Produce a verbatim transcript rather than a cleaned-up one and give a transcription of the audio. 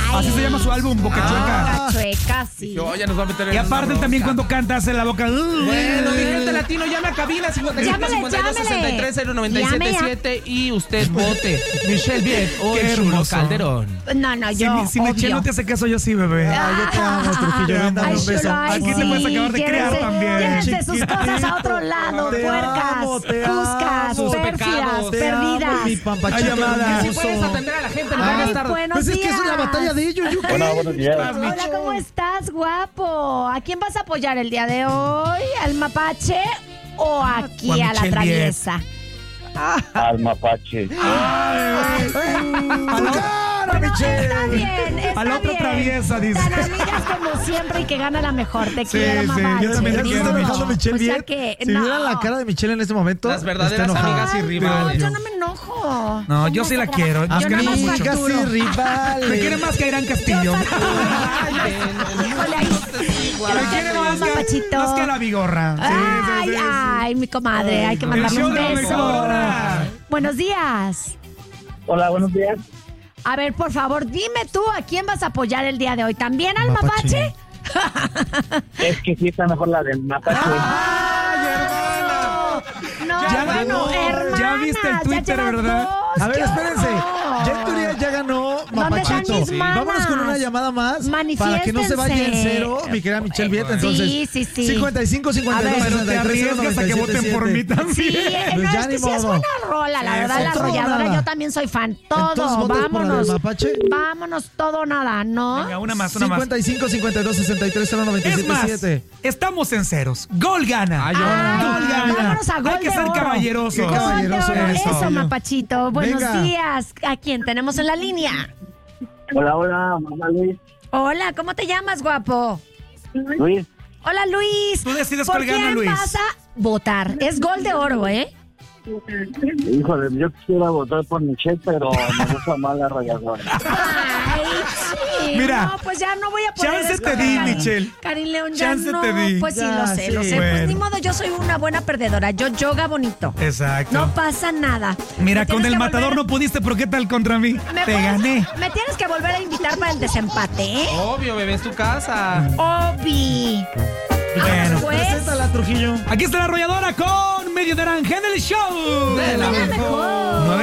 Así se llama su álbum, Boca Chueca. Boca Chueca, sí. Yo, ya nos va a meter en Y aparte una también bronca. cuando cantas en la boca. Bueno, mi gente latino, llame a cabina cincuenta y cinco, Llámele, cincuenta y dos, sesenta y tres, cero noventa y siete Llame ya. siete y usted vote. Michelle Viet o Qué Chulo hermoso. Calderón. No, no, Si, yo, mi- si Michelle obvio. no te hace caso, yo sí, bebé. Ay, yo te amo, Trujillo. Ven, dame Ay, un beso. chulo, ay, Aquí te sí. puedes acabar de criar Llévense- también. Llévense sus Chiquitito. cosas a otro lado, Te puercas, amo, te cuscas, amo. pérfidas, Pecados. Te amo, mi perdidas. pampachito Hay llamada. Si hermoso. puedes atender a la gente, no van a Ay, estar... buenos Pues es que días. es la batalla de ellos, ¿yo qué? Hola, buenos días. Hola, ¿cómo estás, guapo? ¿A quién vas a apoyar el día de hoy? ¿Al mapache o aquí O a a la Michelle traviesa? Al mapache. ¡Tu cara, Bueno, Michelle! está bien, está A la otra bien. traviesa, dice. Tan amigas como siempre y que gana la mejor. Te Sí, quiero, sí, mapache. yo también te ¿Estás quiero, enojando, Michelle. Michelle O sea bien? que, Si no. vieran la cara de Michelle en este momento, Las verdaderas está enojada. amigas y Ay, rivales. No, yo no me enojo. No, yo sí la quiero. Nos Yo nada queremos más mucho. facturo. Amigas y rivales. Me quiere más que Irán Castillo. Híjole, ahí. Me quiere más que, Papachito. más que la Vigorra. Sí, sí, Ay, sí, sí. ay, mi comadre, hay que El mandarle show un de la beso. Vigorra. Buenos días. Hola, buenos días. A ver, por favor, dime tú a quién vas a apoyar el día de hoy. ¿También al Mapache. mapache? Es que sí está mejor la del mapache. Ay, hermana. No, Ya bueno, ganó. hermanas, Ya viste el ya Twitter, llevas ¿verdad? dos, A ver, qué espérense. horror. Ya en teoría ya ganó ¿Dónde están Mapachito. mis manas? Vámonos con una llamada más para que no se vaya en cero, mi querida Michelle Viet. Entonces, Sí, sí, sí. cincuenta y cinco, cincuenta y dos, A ver, Pero te sesenta y tres, cero, arriesgas a que noventa y siete, voten por mí siete. también. Sí, eh, Pues no, ya es ni que sí es modo. buena rola, la Sí, verdad, sí, la todo arrolladora, nada. yo también soy fan. Entonces, Todo, ¿votas por la del vámonos. mapache? Vámonos, todo o nada, ¿no? Venga, una más, una más. cincuenta y cinco, cincuenta y dos, sesenta y tres, cero, noventa y Es siete, más, siete. estamos en ceros. Gol gana. Ay, yo- Ay, Gol gana. vámonos a gol Hay que de ser oro. caballerosos. Qué Gol de caballeroso oro. eres, Eso, Toño. Mapachito. Buenos Venga. días. ¿A quién tenemos en la línea? Hola, hola, mamá Luis. Hola, ¿cómo te llamas, guapo? Luis, Hola, Luis. Tú decides ¿Por cuál gana, quién Luis. vas a votar? Es gol de oro, ¿eh? híjole, yo quisiera votar por Michelle, pero me gusta más la rayadora. Ay, sí. Mira, No, pues ya no voy a poder chance te escoger, di, Karin. Michelle. Karin León, ya Chance no. te di. Pues sí, Ya, lo sé, sí. lo sé. Bueno. Pues ni modo, yo soy una buena perdedora. Yo yoga bonito. Exacto. No pasa nada. Mira, Me con tienes el que matador volver- no pudiste, pero ¿qué tal contra mí? ¿Me Te puedes- gané. Me tienes que volver a invitar para el desempate, ¿eh? Obvio, bebé, es tu casa. Obi. Bueno. Pues, Preséntala, Trujillo. Aquí está la arrolladora con medio naranja en el show. De la la mejor. mejor.